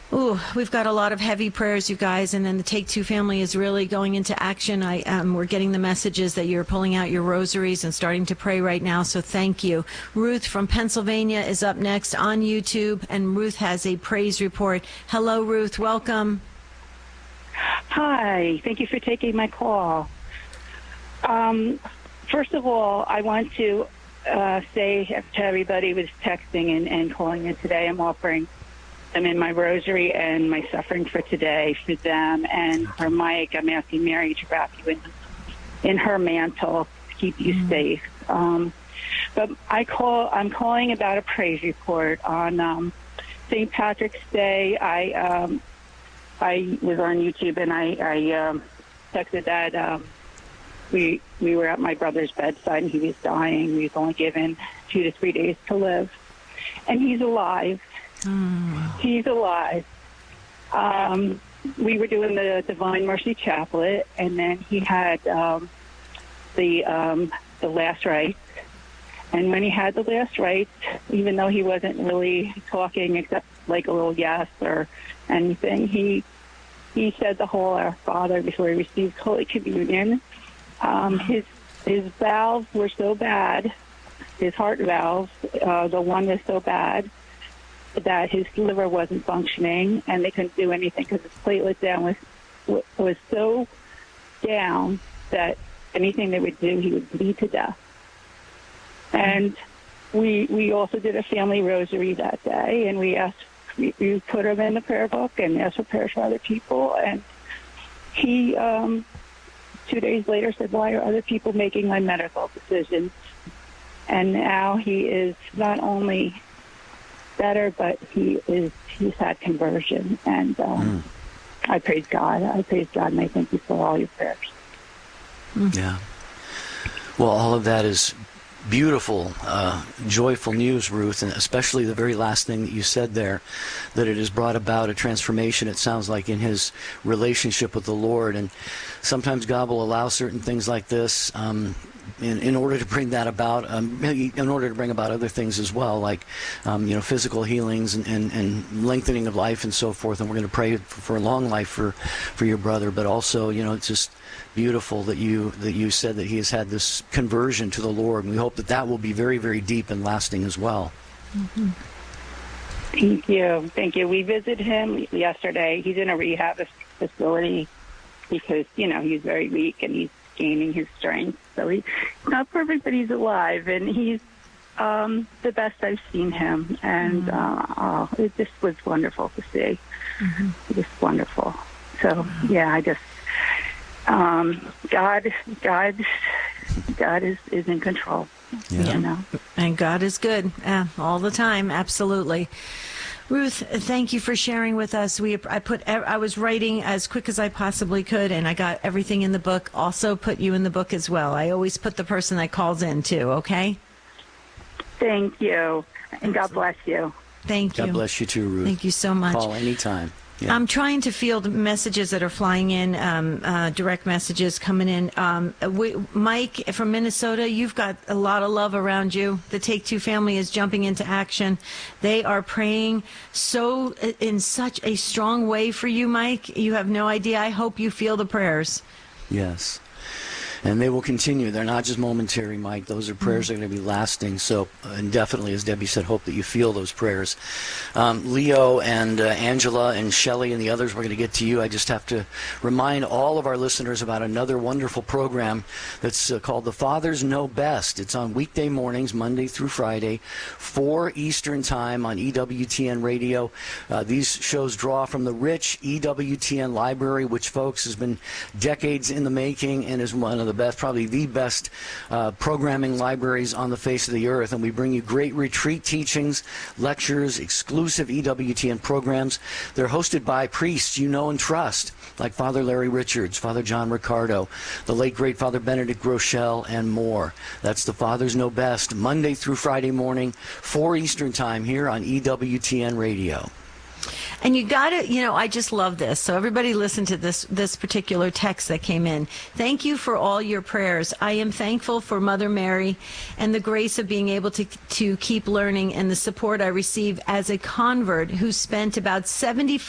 Ooh, we've got a lot of heavy prayers, you guys, and then the Take Two family is really going into action. We're getting the messages that you're pulling out your rosaries and starting to pray right now, so thank you. Ruth from Pennsylvania is up next on YouTube, and Ruth has a praise report. Hello, Ruth. Welcome. Hi. Thank you for taking my call. First of all, I want to say to everybody who was texting and calling in today, I'm offering them in my rosary and my suffering for today for them. And for Mike, I'm asking Mary to wrap you in her mantle to keep you safe. But I'm calling about a praise report. On St. Patrick's Day, I was on YouTube and I texted that we were at my brother's bedside and he was dying. He was only given 2 to 3 days to live. And he's alive. He's alive. We were doing the Divine Mercy Chaplet, and then he had the last rites. And when he had the last rites, even though he wasn't really talking except like a little yes or anything, he said the whole Our Father before he received Holy Communion. His valves were so bad, his heart valves, the one was so bad that his liver wasn't functioning, and they couldn't do anything because his platelet down was so down that anything they would do, he would bleed to death. And we also did a family rosary that day, and we put him in the prayer book and asked for prayers for other people. And he 2 days later said, "Why are other people making my medical decisions?" And now he is not only better, but he's had conversion, and I praise God. And I thank you for all your prayers. Yeah. Well, all of that is beautiful, joyful news, Ruth, and especially the very last thing that you said there, that it has brought about a transformation, it sounds like, in his relationship with the Lord. And sometimes God will allow certain things like this in order to bring that about, in order to bring about other things as well, like physical healings and lengthening of life and so forth. And we're going to pray for a long life for your brother. But also, it's just beautiful that you said that he has had this conversion to the Lord. And we hope that will be very, very deep and lasting as well. Mm-hmm. Thank you. We visited him yesterday. He's in a rehab facility because he's very weak and he's gaining his strength. So he's not perfect, but he's alive, and he's the best I've seen him. And it just was wonderful to see. Mm-hmm. It was wonderful. So yeah, I just God is in control. Yeah. And God is good all the time. Absolutely. Ruth, thank you for sharing with us. I was writing as quick as I possibly could, and I got everything in the book. Also put you in the book as well. I always put the person that calls in too, okay? Thank you. And God bless you. Thank you. God bless you too, Ruth. Thank you so much. Call anytime. Yeah. I'm trying to field messages that are flying in, direct messages coming in. Mike from Minnesota, you've got a lot of love around you. The Take Two family is jumping into action. They are praying in such a strong way for you, Mike. You have no idea. I hope you feel the prayers. Yes. And they will continue. They're not just momentary, Mike. Those are prayers that are going to be lasting. So, and definitely, as Debbie said, hope that you feel those prayers. Leo and Angela and Shelley and the others, we're going to get to you. I just have to remind all of our listeners about another wonderful program that's called The Fathers Know Best. It's on weekday mornings, Monday through Friday, 4 Eastern Time on EWTN Radio. These shows draw from the rich EWTN library, which, folks, has been decades in the making and is one of the best, probably the best programming libraries on the face of the earth. And we bring you great retreat teachings, lectures, exclusive EWTN programs. They're hosted by priests you know and trust, like Father Larry Richards, Father John Ricardo, the late great Father Benedict Groeschel, and more. That's The Fathers Know Best, Monday through Friday morning, 4 Eastern Time here on EWTN Radio. And you got to, I just love this. So everybody listen to this particular text that came in. Thank you for all your prayers. I am thankful for Mother Mary and the grace of being able to keep learning and the support I receive as a convert who spent about 75